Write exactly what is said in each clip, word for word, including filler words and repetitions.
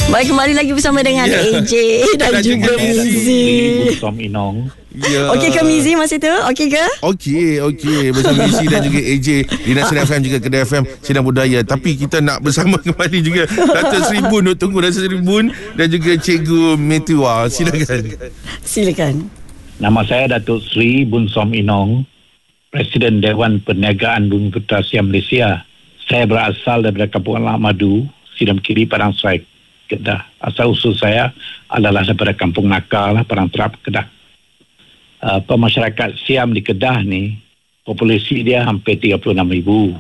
Baik, kembali lagi bersama dengan yeah. A J dan, dan juga Mizi. Som Inong. Ya. Okey ke Mizi masa tu? Okey ke? Okey, okey. Bersama Mizi dan juga A J di Nasional F M juga Kedah F M Sinar Budaya. Tapi kita nak bersama kembali juga Dato' Seri Bun, Dok Tunggu Dato' Seri Bun dan juga Cikgu Metewa. Silakan. Silakan. Nama saya Dato' Seri Bun Som Inong, Presiden Dewan Perniagaan Bumi Putera Siam Malaysia. Saya berasal daripada Kampung Alam Madu, Sidam Kiri, Padang Serai, Kedah. Asal usul saya adalah daripada Kampung Nakal, Padang Terap, Kedah. Uh, masyarakat Siam di Kedah ni, populasi dia hampir tiga puluh enam ribu.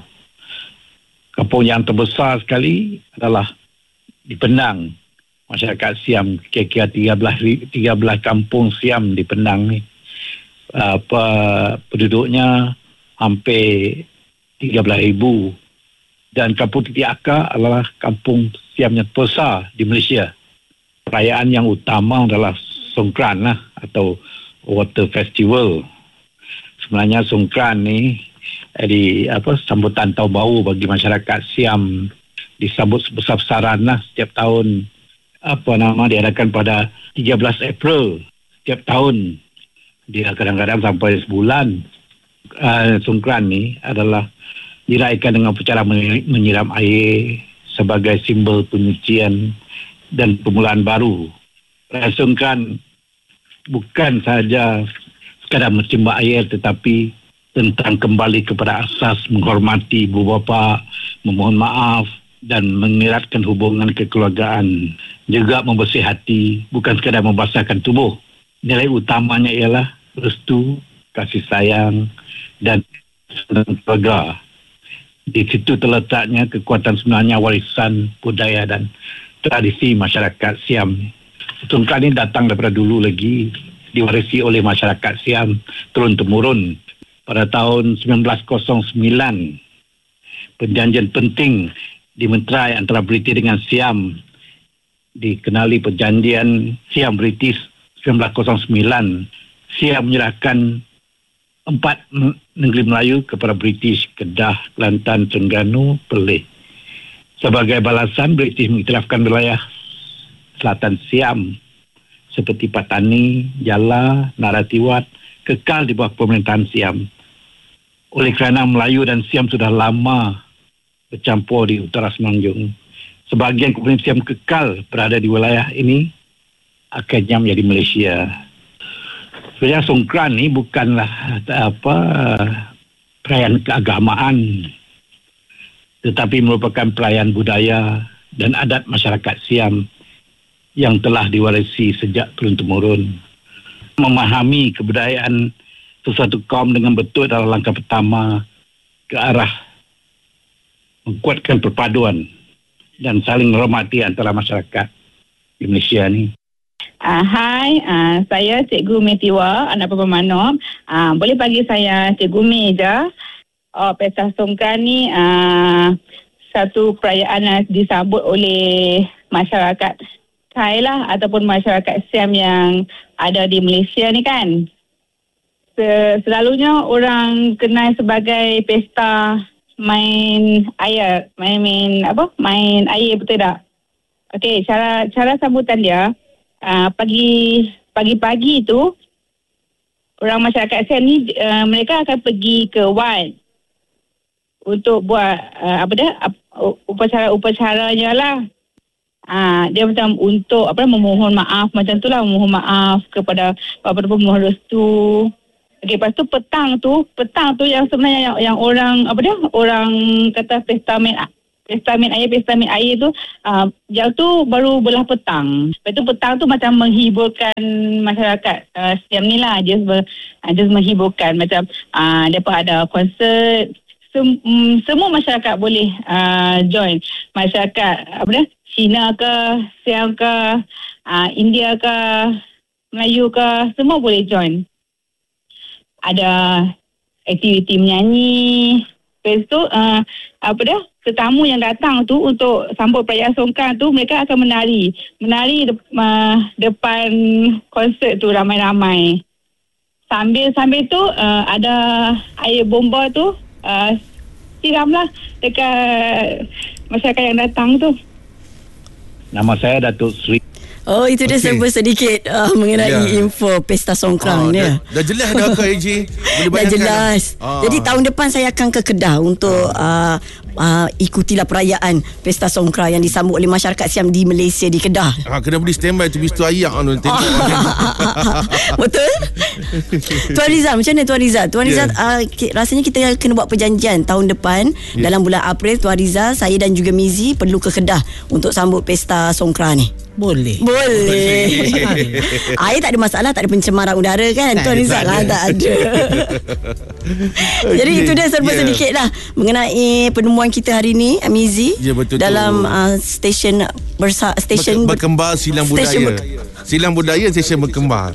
Kampung yang terbesar sekali adalah di Penang. Masyarakat Siam, kira-kira tiga belas kampung Siam di Penang ni. Uh, penduduknya hampir tiga belas ribu. Dan Kampung Titik Akar adalah kampung Siam yang terbesar di Malaysia. Perayaan yang utama adalah Songkran lah, atau Water Festival. Sebenarnya Songkran ni eh, di apa sambutan tahun baru bagi masyarakat Siam, disambut sebesar-besaran lah setiap tahun. Apa nama diadakan pada tiga belas April setiap tahun. Dia kadang-kadang sampai sebulan. Uh, Songkran ni adalah diraihkan dengan upacara menyiram air sebagai simbol penyucian dan permulaan baru. Raya Songkran bukan sahaja sekadar mencimbak air, tetapi tentang kembali kepada asas menghormati ibu bapa, memohon maaf dan mengeratkan hubungan kekeluargaan. Juga membersih hati, bukan sekadar membasahkan tubuh. Nilai utamanya ialah restu, kasih sayang dan keluarga. Di situ terletaknya kekuatan sebenarnya warisan budaya dan tradisi masyarakat Siam. Songkran ini datang daripada dulu lagi, diwarisi oleh masyarakat Siam turun-temurun. Pada tahun sembilan belas kosong sembilan, perjanjian penting dimeterai antara British dengan Siam, dikenali perjanjian Siam-British sembilan belas kosong sembilan. Siam menyerahkan empat negeri Melayu kepada British, Kedah, Kelantan, Terengganu, Perlis. Sebagai balasan, British mengiktirafkan wilayah selatan Siam seperti Patani, Jala, Naratiwat kekal di bawah pemerintahan Siam. Oleh kerana Melayu dan Siam sudah lama bercampur di utara Semenanjung, sebahagian komunitas Siam kekal berada di wilayah ini, akhirnya menjadi Malaysia. Sebenarnya Songkran ni bukanlah apa perayaan keagamaan, tetapi merupakan perayaan budaya dan adat masyarakat Siam yang telah diwarisi sejak turun-temurun. Memahami kebudayaan sesuatu kaum dengan betul adalah langkah pertama ke arah menguatkan perpaduan dan saling menghormati antara masyarakat di Malaysia ni. Uh, hai, uh, saya Cikgu Metewa, anak Papa Manom. Uh, boleh panggil saya Cikgu Me je. Oh, Pesta Songkran ni uh, satu perayaan yang disambut oleh masyarakat Thai lah, ataupun masyarakat Siam yang ada di Malaysia ni kan. Selalunya orang kenal sebagai pesta main air, main main apa? Main air, betul tak? Okey, cara cara sambutan dia, uh, pagi pagi-pagi tu orang masyarakat Siam ni uh, mereka akan pergi ke Wat untuk buat uh, apa dia? Uh, upacara-upacaranya lah. Ah, dia macam untuk apa memohon maaf macam tu lah, memohon maaf kepada apa-apa memohon restu. Okey, lepas tu petang tu, petang tu yang sebenarnya yang, yang orang apa dia? Orang kata pesta main pesta main air, pesta main air tu ah, jam tu baru belah petang. Lepas tu petang tu macam menghiburkan masyarakat uh, Siam ni lah, just ber, uh, just menghiburkan macam ah, depa ada konsert. Sem, um, semua masyarakat boleh uh, join. Masyarakat apa dia? Cina ke, Siam ke, uh, India ke, Melayu ke, semua boleh join. Ada aktiviti menyanyi. Lepas tu, uh, apa dia, tetamu yang datang tu untuk sambut perayaan Songkran tu, mereka akan menari. Menari de, uh, depan konsert tu ramai-ramai. Sambil-sambil tu, uh, ada air bomba tu, uh, siramlah dekat masyarakat yang datang tu. Nama saya Datuk Sri. Oh, itu dia Okey. serba sedikit uh, mengenai Ya. info Pesta Songkran Ah, dia. dah, dah jelas dah ke A J? Boleh Dah bayangkan jelas. Ah. Jadi tahun depan saya akan ke Kedah untuk uh, uh, ikutilah perayaan Pesta Songkran yang disambut oleh masyarakat Siam di Malaysia, di Kedah. Ha, kena beli standby tu bistu ayak tu tengok. Betul? Tuan Rizal, macam mana Tuan Rizal? Tuan Rizal, Ya. uh, ki- rasanya kita kena buat perjanjian tahun depan Ya. dalam bulan April. Tuan Rizal, saya dan juga Mizi perlu ke Kedah untuk sambut Pesta Songkran ni. Boleh. Boleh. Air tak ada masalah, tak ada pencemaran udara kan? Tak Tuan ada, Rizal tak lah, ada. tak ada. Jadi Okey. itu dia serba Ya. sedikit lah mengenai penemuan kita hari ni, Mizi. Ya, betul tu. dalam uh, stesen bersa stesen Ber- berkembar silang stesen budaya. Silang budaya stesen berkembar.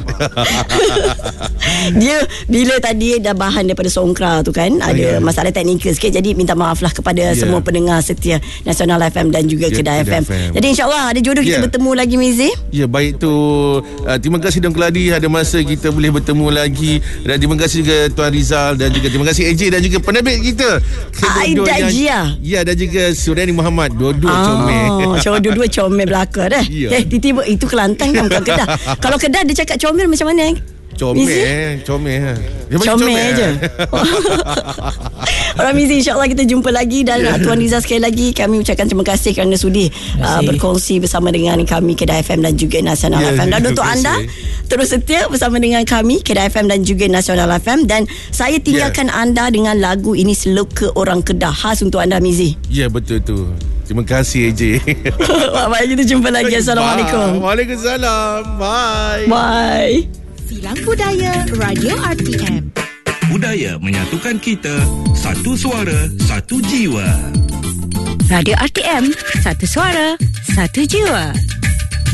Dia bila tadi dah bahan daripada Songkran tu kan, ada ya. masalah teknikal sikit, jadi minta maaf lah kepada Ya. semua pendengar setia Nasional F M dan juga Ya, Kedah F Kedah M. F M. Jadi insyaAllah ada jodoh kita Ya. bertemu lagi, Mizi. Ya, baik tu. Uh, terima kasih Don Keladi, ada masa kita boleh bertemu lagi. Dan terima kasih juga Tuan Rizal, dan juga terima kasih A J dan juga penerbit kita Aida Kedua-duanya- Jia. Ya, dan juga Suriani Muhammad. Dua-dua comel. Oh, so dua-dua comel belaka dah. Ya. Eh, tiba-tiba itu Kelantan kan, bukan Kedah. Kalau Kedah dia cakap comel macam mana? Comel, Mizi? comel. Dia bagi Comel je. Alright, Mizi, insyaAllah kita jumpa lagi. Dan yeah. Tuan Rizal, sekali lagi kami ucapkan terima kasih kerana sudi uh, berkongsi bersama dengan kami Kedah F M dan juga Nasional Ya, F M. Dan terima untuk kasih. anda terus setia bersama dengan kami Kedah F M dan juga Nasional F M. Dan saya tinggalkan yeah. anda dengan lagu ini, Seloka Orang Kedah, khas untuk anda, Mizi. Ya, betul tu. Terima kasih A J. Bye-bye, kita jumpa lagi. Assalamualaikum. Bye. Waalaikumsalam. Bye. Bye. Silang Budaya Radio R T M. Budaya menyatukan kita, satu suara, satu jiwa. Radio R T M, satu suara, satu jiwa.